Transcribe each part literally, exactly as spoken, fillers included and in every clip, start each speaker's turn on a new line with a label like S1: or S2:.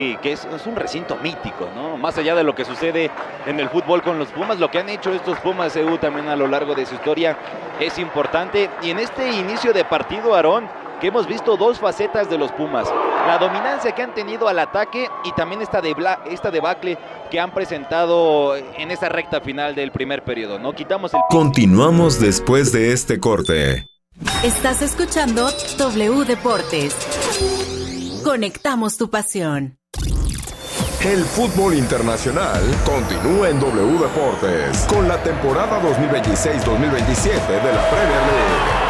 S1: Y que es, es un recinto mítico, ¿no? Más allá de lo que sucede en el fútbol con los Pumas, lo que han hecho estos Pumas C U también a lo largo de su historia es importante. Y en este inicio de partido, Aarón, que hemos visto dos facetas de los Pumas. La dominancia que han tenido al ataque y también esta, debla, esta debacle que han presentado en esa recta final del primer periodo, ¿no? Quitamos el...
S2: Continuamos después de este corte.
S3: Estás escuchando W Deportes. Conectamos tu pasión.
S2: El fútbol internacional continúa en W Deportes con la temporada dos mil veintiséis dos mil veintisiete de la Premier League.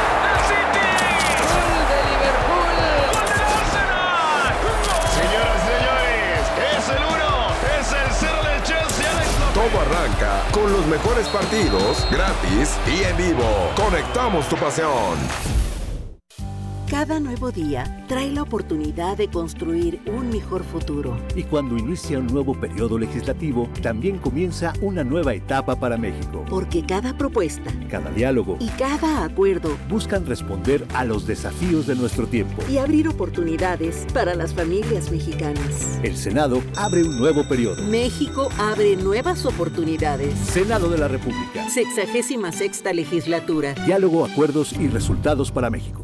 S2: Todo arranca con los mejores partidos, gratis y en vivo. Conectamos tu pasión.
S4: Cada nuevo día trae la oportunidad de construir un mejor futuro.
S5: Y cuando inicia un nuevo periodo legislativo, también comienza una nueva etapa para México.
S4: Porque cada propuesta,
S5: cada diálogo
S4: y cada acuerdo
S5: buscan responder a los desafíos de nuestro tiempo
S4: y abrir oportunidades para las familias mexicanas.
S5: El Senado abre un nuevo periodo.
S4: México abre nuevas oportunidades.
S5: Senado de la República.
S4: Sexagésima sexta legislatura.
S5: Diálogo, acuerdos y resultados para México.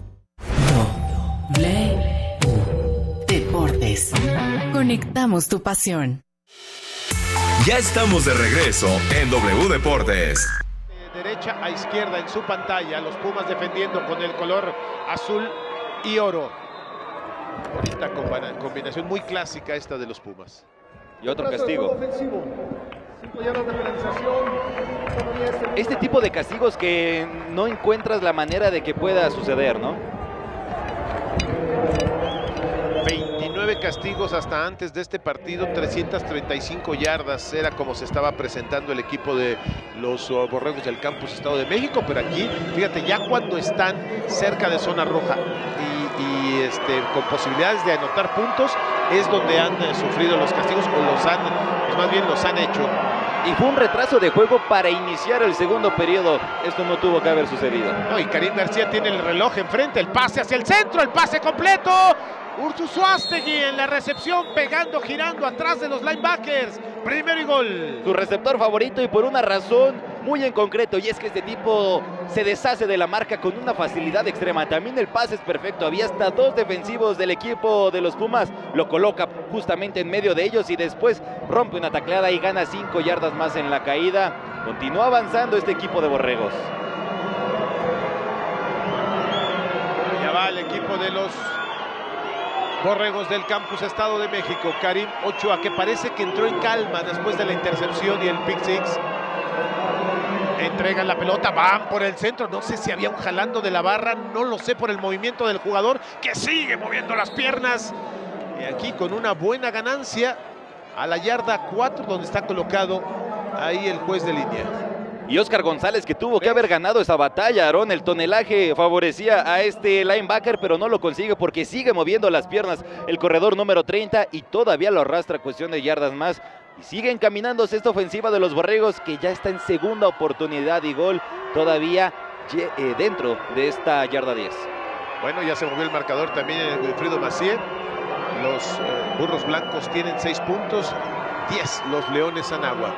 S3: W Deportes. Conectamos tu pasión.
S2: Ya estamos de regreso en W Deportes.
S6: De derecha a izquierda en su pantalla, los Pumas defendiendo con el color azul y oro. Bonita combinación, muy clásica esta de los Pumas.
S1: Y otro castigo. Este tipo de castigos que no encuentras la manera de que pueda suceder, ¿no?
S6: veintinueve castigos hasta antes de este partido, trescientas treinta y cinco yardas, era como se estaba presentando el equipo de los uh, Borregos del Campus Estado de México, pero aquí, fíjate, ya cuando están cerca de zona roja y, y este, con posibilidades de anotar puntos, es donde han eh, sufrido los castigos, o los han, pues más bien los han hecho.
S1: Y fue un retraso de juego para iniciar el segundo periodo. Esto no tuvo que haber sucedido.
S6: No, y Karim García tiene el reloj enfrente, el pase hacia el centro, el pase completo. Urtuzuastegui en la recepción, pegando, girando atrás de los linebackers. Primero y gol.
S1: Su receptor favorito y por una razón muy en concreto, y es que este tipo se deshace de la marca con una facilidad extrema. También el pase es perfecto. Había hasta dos defensivos del equipo de los Pumas. Lo coloca justamente en medio de ellos y después rompe una tacleada y gana cinco yardas más en la caída. Continúa avanzando este equipo de Borregos.
S6: Ya va el equipo de los Borregos del Campus Estado de México. Karim Ochoa, que parece que entró en calma después de la intercepción y el pick six. Entregan la pelota, van por el centro. No sé si había un jalando de la barra, no lo sé por el movimiento del jugador que sigue moviendo las piernas. Y aquí con una buena ganancia a la yarda cuatro, donde está colocado ahí el juez de línea.
S1: Y Oscar González, que tuvo que haber ganado esa batalla, Aarón. El tonelaje favorecía a este linebacker, pero no lo consigue porque sigue moviendo las piernas el corredor número treinta y todavía lo arrastra, cuestión de yardas más. Y sigue encaminándose esta ofensiva de los Borregos, que ya está en segunda oportunidad y gol todavía eh, dentro de esta yarda diez.
S6: Bueno, ya se movió el marcador también en Wilfrido Macié. Los eh, burros blancos tienen seis puntos, diez los Leones Anáhuac.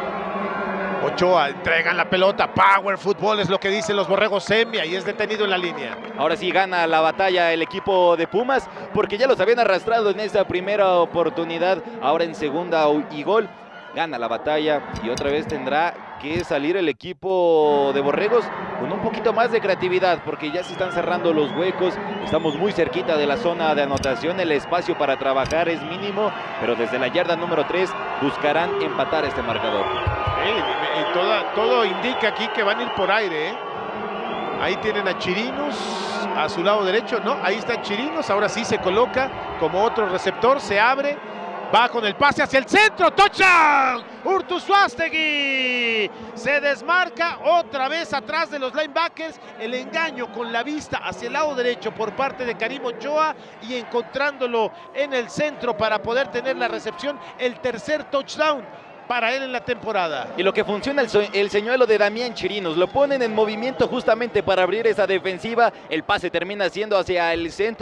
S6: Ochoa, entregan la pelota, power fútbol es lo que dicen los Borregos Semia y es detenido en la línea.
S1: Ahora sí gana la batalla el equipo de Pumas, porque ya los habían arrastrado en esa primera oportunidad, ahora en segunda y gol. Gana la batalla y otra vez tendrá que salir el equipo de Borregos con un poquito más de creatividad, porque ya se están cerrando los huecos, estamos muy cerquita de la zona de anotación, el espacio para trabajar es mínimo, pero desde la yarda número tres buscarán empatar este marcador.
S6: Sí, y toda, todo indica aquí que van a ir por aire, ¿eh? Ahí tienen a Chirinos a su lado derecho, ¿no? Ahí está Chirinos, ahora sí se coloca como otro receptor, se abre. Va con el pase hacia el centro, touchdown, Urtuzuastegui, se desmarca otra vez atrás de los linebackers, el engaño con la vista hacia el lado derecho por parte de Karim Ochoa y encontrándolo en el centro para poder tener la recepción, el tercer touchdown para él en la temporada.
S1: Y lo que funciona el, el señuelo de Damián Chirinos, lo ponen en movimiento justamente para abrir esa defensiva, el pase termina siendo hacia el centro,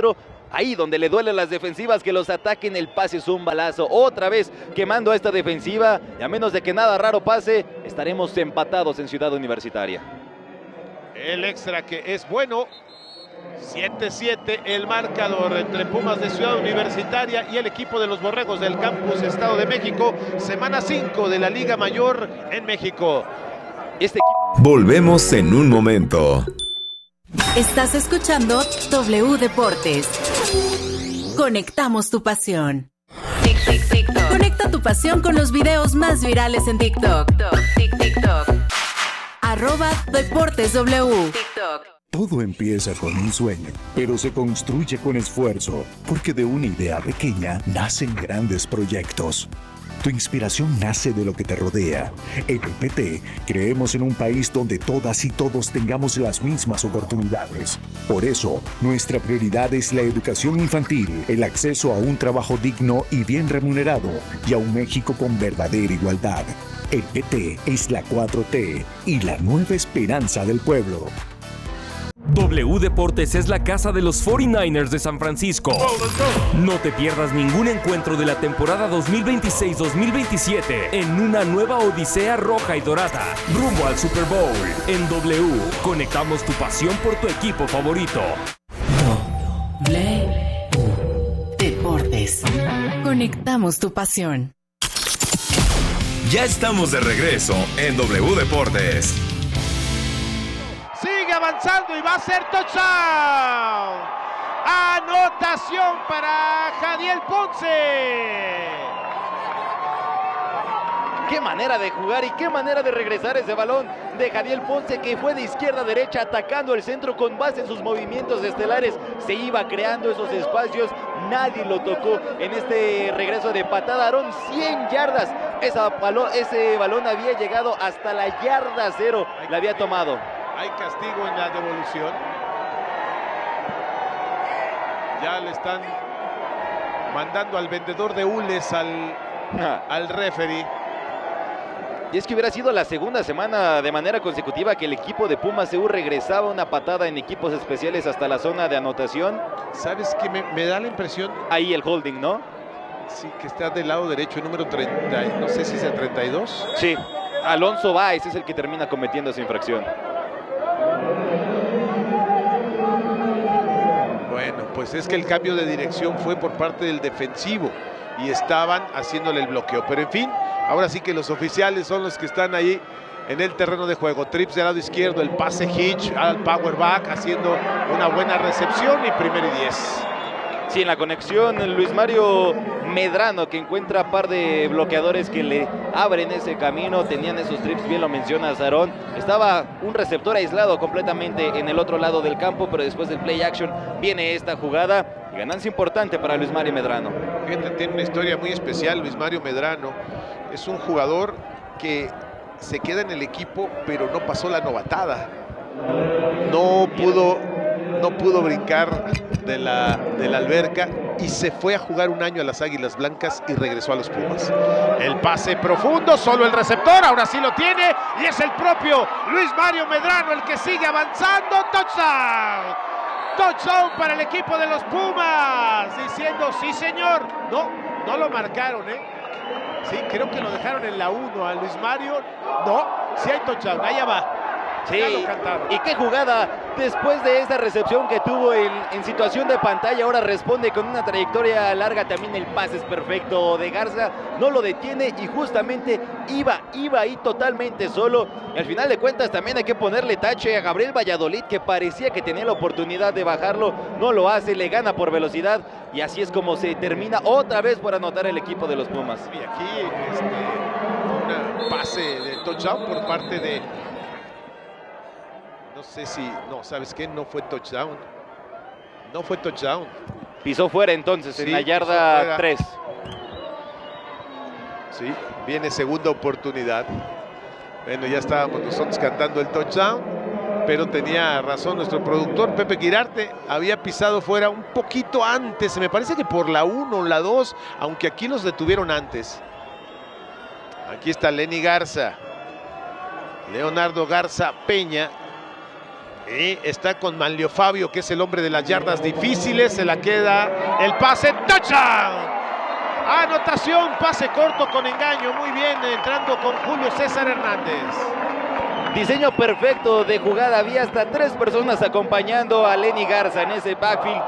S1: ahí donde le duelen las defensivas, que los ataquen, el pase es un balazo. Otra vez quemando a esta defensiva, y a menos de que nada raro pase, estaremos empatados en Ciudad Universitaria.
S6: El extra que es bueno. siete siete el marcador entre Pumas de Ciudad Universitaria y el equipo de los Borregos del Campus Estado de México. Semana cinco de la Liga Mayor en México.
S1: Este equipo...
S2: Volvemos en un momento.
S3: Estás escuchando W Deportes. Conectamos tu pasión. Tic, tic, TikTok. Conecta tu pasión con los videos más virales en TikTok. Tic, TikTok. Arroba Deportes W. TikTok.
S5: Todo empieza con un sueño, pero se construye con esfuerzo, porque de una idea pequeña nacen grandes proyectos. Tu inspiración nace de lo que te rodea. En el P T creemos en un país donde todas y todos tengamos las mismas oportunidades. Por eso, nuestra prioridad es la educación infantil, el acceso a un trabajo digno y bien remunerado, y a un México con verdadera igualdad. El P T es la cuatro T y la nueva esperanza del pueblo.
S7: W Deportes es la casa de los cuarenta y nueve ers de San Francisco. No te pierdas ningún encuentro de la temporada dos mil veintiséis dos mil veintisiete en una nueva odisea roja y dorada, rumbo al Super Bowl. En W, conectamos tu pasión por tu equipo favorito.
S3: W Deportes. Conectamos tu pasión.
S2: Ya estamos de regreso en W Deportes.
S6: Sigue avanzando y va a ser touchdown. Anotación para Jadiel Ponce.
S1: Qué manera de jugar y qué manera de regresar ese balón de Jadiel Ponce, que fue de izquierda a derecha atacando el centro con base en sus movimientos estelares. Se iba creando esos espacios, nadie lo tocó en este regreso de patada. Aarón, cien yardas. Esa balón, ese balón había llegado hasta la yarda cero, la había tomado.
S6: Hay castigo en la devolución. Ya le están mandando al vendedor de hules al, al referee.
S1: Y es que hubiera sido la segunda semana de manera consecutiva que el equipo de Pumas C U regresaba una patada en equipos especiales hasta la zona de anotación.
S6: ¿Sabes qué? Me, me da la impresión...
S1: Ahí el holding, ¿no?
S6: Sí, que está del lado derecho, el número treinta, no sé si es el treinta y dos.
S1: Sí, Alonso Báez es el que termina cometiendo esa infracción.
S6: Bueno, pues es que el cambio de dirección fue por parte del defensivo y estaban haciéndole el bloqueo. Pero en fin, ahora sí que los oficiales son los que están ahí en el terreno de juego. Trips del lado izquierdo, el pase hitch al power back, haciendo una buena recepción y primero y diez.
S1: Sí, en la conexión, Luis Mario Medrano, que encuentra par de bloqueadores que le abren ese camino. Tenían esos trips, bien lo menciona Aarón. Estaba un receptor aislado completamente en el otro lado del campo, pero después del play action viene esta jugada. Y ganancia importante para Luis Mario Medrano.
S6: Fíjate, tiene una historia muy especial Luis Mario Medrano. Es un jugador que se queda en el equipo, pero no pasó la novatada. No pudo... no pudo brincar de la, de la alberca y se fue a jugar un año a las Águilas Blancas y regresó a los Pumas. El pase profundo, solo el receptor, ahora sí lo tiene y es el propio Luis Mario Medrano el que sigue avanzando. Touchdown, touchdown para el equipo de los Pumas, diciendo sí señor. No, no lo marcaron, ¿eh? Sí, creo que lo dejaron en la uno a Luis Mario. No, sí hay touchdown, allá va.
S1: Sí, y qué jugada después de esa recepción que tuvo en, en situación de pantalla. Ahora responde con una trayectoria larga, también el pase es perfecto de Garza, no lo detiene y justamente iba, iba ahí totalmente solo. Y al final de cuentas también hay que ponerle tache a Gabriel Valladolid, que parecía que tenía la oportunidad de bajarlo, no lo hace, le gana por velocidad y así es como se termina otra vez por anotar el equipo de los Pumas.
S6: Y aquí este, un pase de touchdown por parte de... No sé si... No, ¿sabes qué? No fue touchdown. No fue touchdown.
S1: Pisó fuera entonces, sí, en la yarda tres.
S6: Sí, viene segunda oportunidad. Bueno, ya estábamos nosotros cantando el touchdown, pero tenía razón nuestro productor, Pepe Quirarte. Había pisado fuera un poquito antes. Me parece que por la uno o la dos, aunque aquí los detuvieron antes. Aquí está Lenny Garza. Leonardo Garza Peña. Y está con Manlio Fabio, que es el hombre de las yardas difíciles. Se la queda el pase. ¡Touchdown! Anotación, pase corto con engaño. Muy bien, entrando con Julio César Hernández.
S1: Diseño perfecto de jugada. Había hasta tres personas acompañando a Lenny Garza en ese backfield.